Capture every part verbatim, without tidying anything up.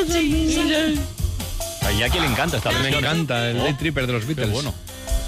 A Iñaki le encanta esta versión. Me encanta el Day Tripper de los Beatles. Qué bueno.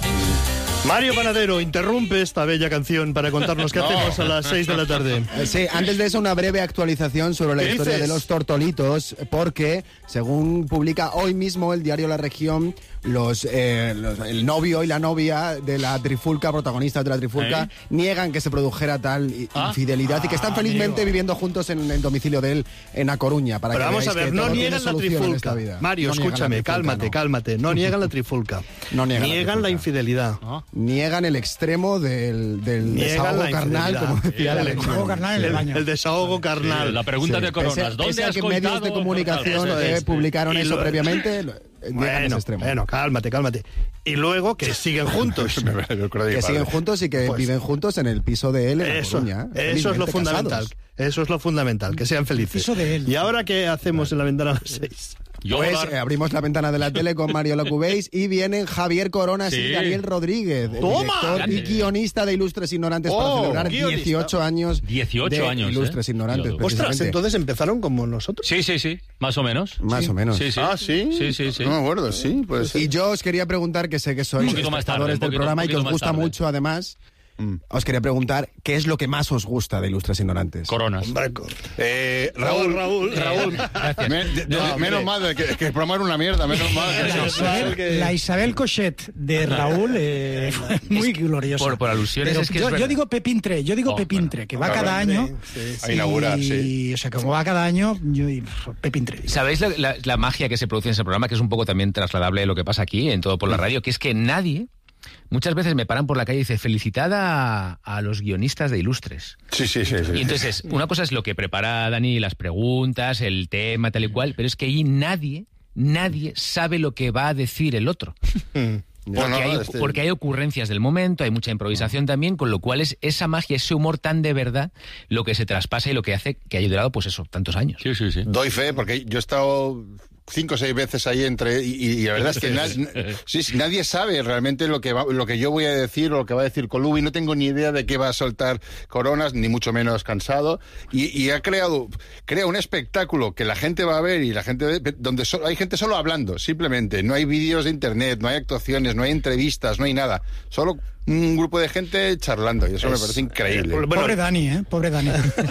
Mario Panadero interrumpe esta bella canción para contarnos qué No. hacemos a las seis de la tarde. Sí, antes de eso una breve actualización sobre la ¿Qué historia dices? de los tortolitos, porque según publica hoy mismo el diario La Región, los, eh, los- el novio y la novia de la trifulca, protagonistas de la trifulca, ¿Eh? niegan que se produjera tal i- Ah. infidelidad y que están felizmente viviendo juntos en el domicilio de él en A Coruña. Para Pero que vamos a veáis ver, que no todo tiene niegan la solución en esta trifulca. vida. Mario, No niegan la escúchame, trifulca, cálmate, no. cálmate. No niegan la trifulca. No niegan la Niegan trifulca. la infidelidad. Niegan el extremo del, del Niegan desahogo la carnal, infidelidad. como decía la El Región. desahogo carnal en el baño. El desahogo carnal. Sí, la pregunta Sí, de Coronas. pese- ¿Dónde pese a has que medios de coitado? comunicación Eso eh, es. publicaron Y eso lo- previamente, lo- eh, niegan ese Bueno, extremo. bueno, cálmate, cálmate. Y luego que siguen juntos. Que siguen juntos y que Pues- viven juntos en el piso de él en La Eso, Coruña. eso es lo felizmente fundamental. casados. Eso es lo fundamental, que sean felices. piso de él. ¿Y ahora qué hacemos en la ventana a las seis? Yo Pues hablar- eh, abrimos la ventana de la tele con Mario Locubéis y vienen Javier Coronas Sí. y Daniel Rodríguez, el ¡Toma! director y Grande. guionista de Ilustres Ignorantes, Oh, para celebrar guionista. dieciocho años dieciocho de años, Ilustres ¿eh? Ignorantes. Dios. Ostras, precisamente. entonces empezaron como nosotros. Sí, sí, sí. Más o menos. Más o menos. Sí, sí. Ah, ¿sí? Sí, sí, sí. No me acuerdo, sí, pues Y yo os quería preguntar, que sé que sois Un poquito más tarde, espectadores un del poquito- programa un y que os poquito más gusta tarde. mucho, además, os quería preguntar qué es lo que más os gusta de Ilustres Ignorantes. Coronas. Eh, Raúl, Raúl, Raúl, Raúl. Me- de- de- menos mal, de que, que el programa era una mierda, menos mal. La Isabel, la Isabel Cochet de Raúl, eh, muy gloriosa. por- por alusiones, Pero es que es yo, verdad. yo digo Pepintre, yo digo Oh, Pepintre, que va claro, cada sí, año. A inaugurar, y, sí. O sea, como va cada año, yo y, pf, Pepintre. ¿Sabéis la, la- la magia que se produce en ese programa, que es un poco también trasladable de lo que pasa aquí, en Todo por la Radio, que es que nadie, muchas veces me paran por la calle y dice, felicidad a, a los guionistas de Ilustres. Sí, sí, sí. sí. Y entonces, una cosa es lo que prepara Dani, las preguntas, el tema, tal y cual, pero es que ahí nadie, nadie sabe lo que va a decir el otro. Porque, No, no, hay, este- porque hay ocurrencias del momento, hay mucha improvisación también, con lo cual es esa magia, ese humor tan de verdad, lo que se traspasa y lo que hace que haya durado, pues eso, tantos años. Sí, sí, sí. Doy fe, porque yo he estado cinco o seis veces ahí entre y, y la verdad es que na- sí, sí, nadie sabe realmente lo que va- lo que yo voy a decir o lo que va a decir Colubi. No tengo ni idea de qué va a soltar Coronas, ni mucho menos Cansado, y, y ha creado crea un espectáculo que la gente va a ver y la gente ve, donde so- hay gente solo hablando, simplemente no hay vídeos de internet, no hay actuaciones, no hay entrevistas, no hay nada, solo un grupo de gente charlando, y eso me parece increíble. Bueno, Pobre Dani, ¿eh? Pobre Dani.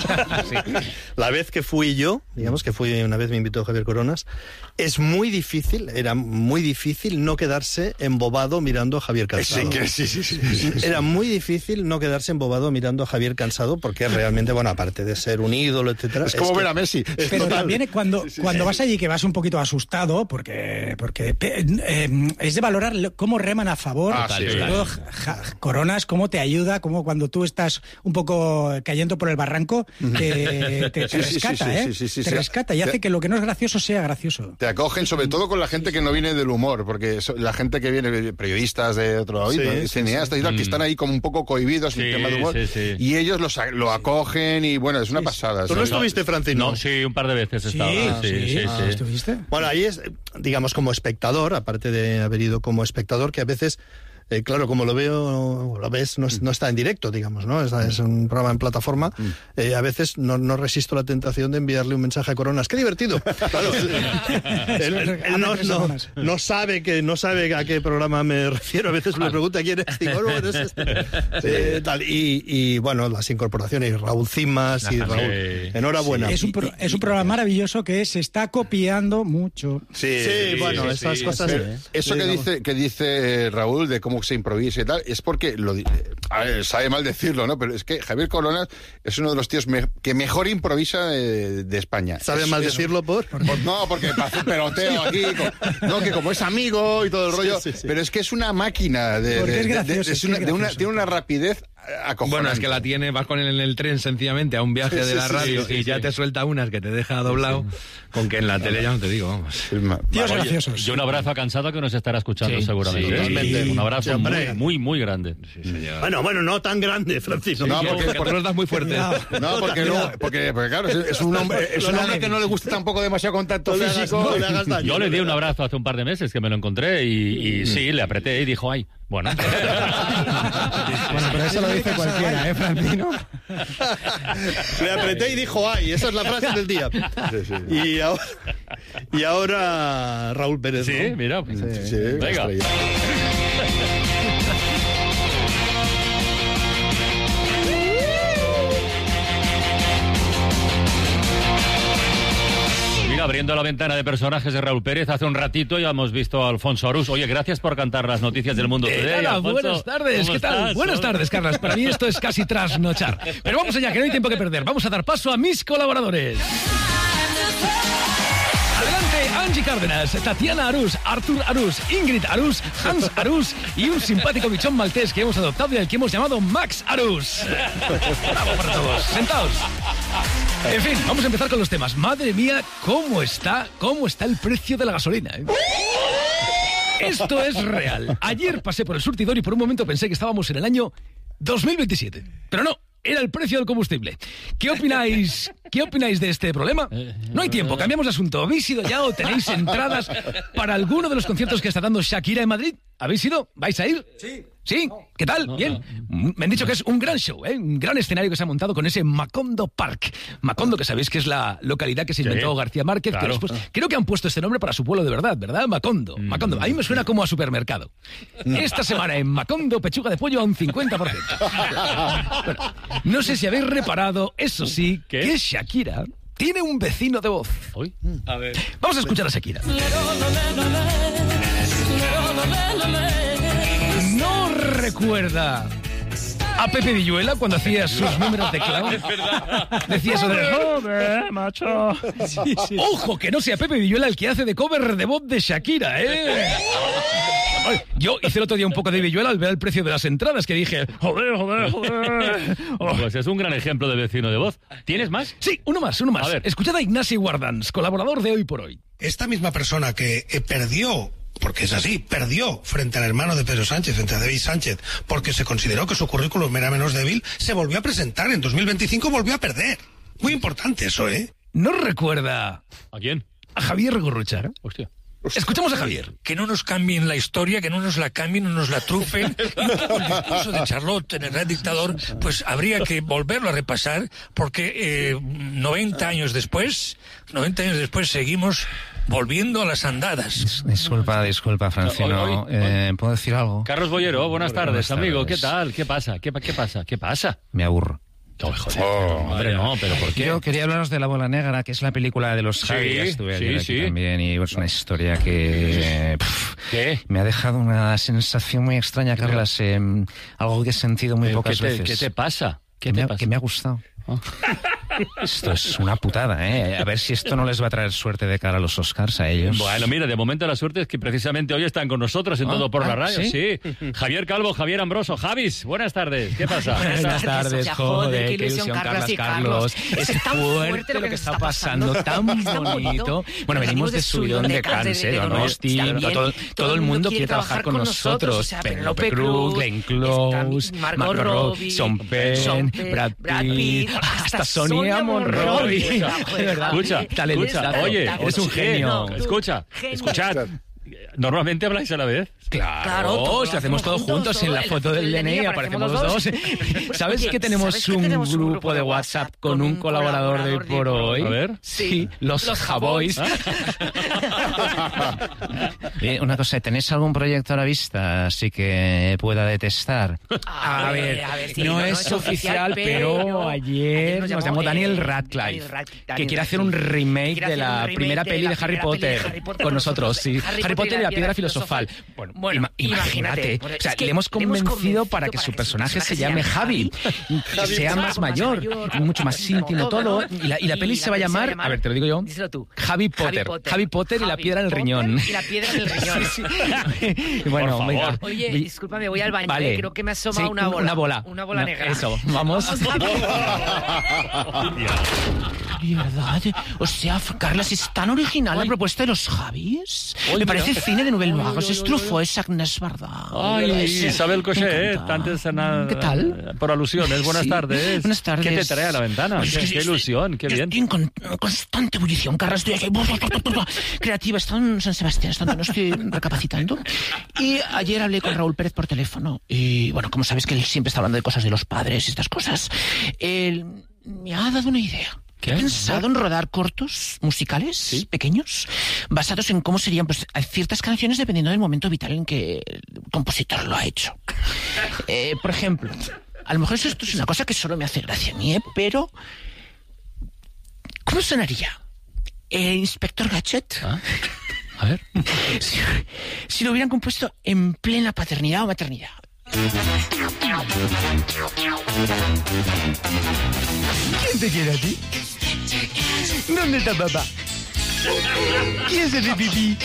la vez que fui yo, digamos que fui una vez me invitó Javier Coronas, es muy difícil, era muy difícil no quedarse embobado mirando a Javier Cansado. Sí, que sí, sí, sí, sí, sí. Era muy difícil no quedarse embobado mirando a Javier Cansado, porque realmente, bueno, aparte de ser un ídolo, etcétera. Es como que- ver a Messi. es Pero total. también cuando, cuando vas allí que vas un poquito asustado, porque, porque pe- eh, es de valorar lo- cómo reman a favor. Ah, sí, sobre claro. todo Ja- Ja- Coronas, cómo te ayuda, cómo cuando tú estás un poco cayendo por el barranco, te, te- te Sí, sí, sí, rescata, sí, ¿eh? sí, sí, sí, te sí. rescata y Te- hace que lo que no es gracioso sea gracioso. Te acogen sobre todo con la gente que no viene del humor, porque so- la gente que viene, periodistas de otro lado, Sí, ¿no? sí, cineastas y tal, que están ahí como un poco cohibidos en Sí, el tema de humor, sí, sí. y ellos los a- lo acogen y bueno, es una pasada. ¿Tú no ¿sabes? estuviste, Francino? No, sí, un par de veces he Sí, estado. Sí, sí, sí. Ah, ¿estuviste? Bueno, ahí es, digamos, como espectador, aparte de haber ido como espectador, que a veces, eh, claro, como lo veo, lo ves, no, es- no está en directo, digamos, ¿no? Es, es un programa en plataforma. eh, a veces no, no resisto la tentación de enviarle un mensaje a Coronas. ¡Qué divertido! Claro, él, él- él no, no- no sabe que no sabe a qué programa me refiero. A veces me pregunta quién es. Digo, no, no es este. Eh, tal. Y, y, bueno, las incorporaciones, Raúl Cimas y Ajá, Raúl. sí. Enhorabuena. Es un, pro- es un programa maravilloso que se está copiando mucho. Sí, Sí, bueno, sí, esas sí, cosas. Pero eso que digamos. dice que dice Raúl de cómo se improvisa y tal, es porque lo di- a ver, sabe mal decirlo, ¿no? Pero es que Javier Coronas es uno de los tíos me- que mejor improvisa de, de España. ¿Sabe Es- mal es- decirlo por? Por- no, porque para hacer peloteo aquí, co- no, que como es amigo y todo el rollo, sí, sí. pero es que es una máquina de, Porque de- es de- de- gracioso, es es una- que es de una- gracioso. tiene una rapidez acojonante. Bueno, es que la tiene, vas con él en el tren sencillamente a un viaje Sí, de la sí, radio sí, sí, y ya sí. te suelta unas que te deja doblado, con que en la tele ya no te digo, vamos. Es ma- Tíos Oye, graciosos. Yo un abrazo a Cansado que nos estará escuchando Sí, seguramente. sí, ¿eh? totalmente. Un abrazo Sí, hombre. muy, muy, muy grande. Bueno, bueno, no tan grande, Francisco. No, Sí, porque, porque porque- nos das muy fuerte. Cuidado. no, porque no, porque, porque claro, es, es un hombre, es un hombre que no le gusta tampoco demasiado contacto No le hagas- físico. no le hagas daño. Yo le di un abrazo hace un par de meses que me lo encontré y, y sí, le apreté y dijo, ay, bueno. Bueno, pero eso lo dice cualquiera, ¿eh, Francino? Le apreté y dijo, ay, esa es la frase del día. Sí, sí. Y ahora, Y ahora Raúl Pérez. Sí, ¿no? mira. Pues, Sí, Sí, venga. estrella. Mira, abriendo la ventana de personajes de Raúl Pérez, hace un ratito ya hemos visto a Alfonso Arús. Oye, gracias por cantar las noticias del mundo Eh, today, nada, Alfonso. buenas tardes, ¿Cómo ¿qué tal? estás? Buenas tardes, Carlas. Para mí esto es casi trasnochar. Pero vamos allá, que no hay tiempo que perder. Vamos a dar paso a mis colaboradores. Adelante, Angie Cárdenas, Tatiana Arús, Artur Arús, Ingrid Arús, Hans Arús y un simpático bichón maltés que hemos adoptado y al que hemos llamado Max Arús. Bravo para todos. Sentaos. En fin, vamos a empezar con los temas. Madre mía, ¿cómo está, cómo está el precio de la gasolina? ¿eh? Esto es real. Ayer pasé por el surtidor y por un momento pensé que estábamos en el año dos mil veintisiete. Pero no, era el precio del combustible. ¿Qué opináis? ¿Qué opináis de este problema? No hay tiempo, cambiamos de asunto. ¿Habéis ido ya o tenéis entradas para alguno de los conciertos que está dando Shakira en Madrid? ¿Habéis ido? ¿Vais a ir? Sí. ¿Sí? ¿Qué tal? Bien. Me han dicho que es un gran show, ¿eh? Un gran escenario que se ha montado con ese Macondo Park. Macondo, que sabéis que es la localidad que se inventó Sí, García Márquez, claro. que después creo que han puesto este nombre para su pueblo de verdad, ¿verdad? Macondo. Macondo. A mí me suena como a supermercado. Esta semana en Macondo, pechuga de pollo a un cincuenta por ciento. Bueno, no sé si habéis reparado, eso sí, ¿Qué? que Shakira tiene un vecino de voz. Uy. A ver. Vamos a escuchar a Shakira. ¿No recuerda a Pepe Villuela cuando hacía sus números de clown? Decía eso de joder, macho. Ojo, que no sea Pepe Villuela el que hace de cover de voz de Shakira, ¿eh? Ay, yo hice el otro día un poco de Villuela al ver el precio de las entradas, que dije, joder, joder, joder. Oh. Pues es un gran ejemplo de vecino de voz. ¿Tienes más? Sí, uno más, uno más. A ver. Escuchad a Ignasi Guardans, colaborador de Hoy por Hoy. Esta misma persona que eh, perdió, porque es así, perdió frente al hermano de Pedro Sánchez, frente a David Sánchez, porque se consideró que su currículum era menos débil, se volvió a presentar. En dos mil veinticinco volvió a perder. Muy importante eso, ¿eh? ¿No recuerda ¿A quién? a Javier Gurruchaga? Hostia. Escuchamos a Javier. Que no nos cambien la historia, que no nos la cambien, no nos la trufen. El discurso de Charlotte en el Gran Dictador, pues habría que volverlo a repasar, porque eh, noventa años después, noventa años después seguimos volviendo a las andadas. Disculpa, disculpa, Francino. Oye, oye, Eh, ¿Puedo decir algo? Carlos Bollero, buenas tardes, Buenas amigo. tardes. ¿Qué tal? ¿Qué pasa? ¿Qué, pa- qué pasa? ¿Qué pasa? Me aburro. Oh, joder, hombre, no, pero ¿por qué? Yo quería hablaros de La Bola Negra, que es la película de los Sí, Javi. Ya estuve sí, ayer aquí sí. también y es una historia que... pff, ¿Qué? me ha dejado una sensación muy extraña, Carlas. eh, algo que he sentido muy ¿Pero pocas ¿Qué te, veces. ¿Qué te pasa? ¿Qué que, te me ha, pasa? que me ha gustado. Esto es una putada, ¿eh? A ver si esto no les va a traer suerte de cara a los Oscars a ellos. Bueno, mira, de momento la suerte es que precisamente hoy están con nosotros en Ah, Todo por ah, la Radio. ¿sí? Sí. Javier Calvo, Javier Ambroso. Javis, buenas tardes. ¿Qué pasa? Buenas tardes, Ya, joder, qué qué ilusión, ilusión, Carlas Carlas, y Carlos. Carlos. Es Es tan fuerte fuerte lo que está pasando, tan bonito. Bueno, venimos de subidón de cáncer, Donosti, todo, todo el mundo quiere trabajar con nosotros. O sea, Penélope Cruz, Glenn Close, Margot Robbie, Sean Penn, Brad Pitt, hasta Sonia Monroy. De verdad. Escucha, Talentazo. escucha, oye, eres un genio. Escucha, Genio. escuchad. ¿Normalmente habláis a la vez? Claro, Claro, todos si hacemos todo juntos, juntos todo en la en foto del D N I aparecemos los dos. ¿Sabes Oye, que tenemos ¿sabes que un tenemos un grupo de WhatsApp con un colaborador de Hoy por Hoy? A ver. Sí, los Javois. Bien, una cosa, ¿tenéis algún proyecto a la vista así que pueda detestar? A ver, a ver, sí, no, es oficial, pero ayer nos llamó Daniel Radcliffe, que quiere hacer un remake de la primera peli de Harry Potter con nosotros, sí. Harry Potter y la piedra filosofal. Bueno, Bueno, ima- imagínate. imagínate. O sea, Es que le hemos le hemos convencido convencido para que para su que su personaje se personaje llame se llame Javi, Javi, que sea un más poco más mayor, mayor, mucho más íntimo todo. Y la, y la Y peli la se va a peli se va a llamar, llamar- a ver, te lo digo yo, díselo tú. Javi Potter. Potter. Javi Potter y la Javi piedra en el Potter riñón. Y la piedra en el riñón. Sí, sí. Bueno, Por venga. favor. Oye, Vi- discúlpame, voy al baño, Vale. ¿eh? Creo que me asoma Sí, una bola. Una bola. Una bola No, negra. Eso, vamos. ¿De verdad? O sea, Carlas, ¿es tan original la propuesta de los Javis? Me parece cine de Nouvelle Vague, es Truffaut, es Agnès Varda. Ay, Es- Isabel me Cochet, encanta. antes nada, ¿Qué tal? por alusiones, buenas Sí, tardes. buenas tardes. ¿Qué te trae a la ventana? Pues qué, es que qué estoy- ilusión, qué yo bien. Estoy en con- constante ebullición, Carlas, estoy aquí creativa, estoy en San Sebastián, estoy- no estoy recapacitando. Y ayer hablé con Raúl Pérez por teléfono y, bueno, como sabes que él siempre está hablando de cosas de los padres y estas cosas, él me ha dado una idea. ¿Qué? He pensado en rodar cortos musicales pequeños basados en cómo serían pues, ciertas canciones dependiendo del momento vital en que el compositor lo ha hecho. Eh, por ejemplo, a lo mejor esto es una cosa que solo me hace gracia a mí, ¿eh? Pero ¿cómo sonaría? Eh, Inspector Gadget. ¿Ah? A ver. Si, si lo hubieran compuesto en plena paternidad o maternidad. ¿Quién te quiere a ti? ¿Dónde está papá? ¿Quién se hace pipí?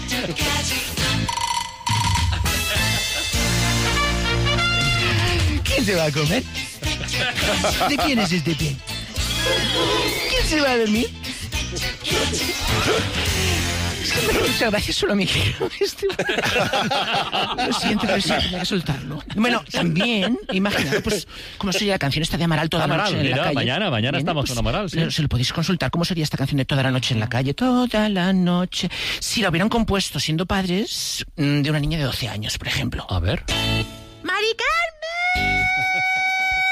¿Quién se va a comer? ¿De quién es este pie? ¿Quién se va a dormir? Muchas gracias, solo a mí. Lo siento, pero sí, tenía que soltarlo. Bueno, también, imaginad, pues, cómo sería la canción esta de Amaral toda Amaral, la noche en mira, la calle. mañana, mañana Bien, estamos pues, con Amaral, sí. Se lo podéis consultar, cómo sería esta canción de toda la noche en la calle. Toda la noche. Si la hubieran compuesto siendo padres de una niña de doce años, por ejemplo. A ver.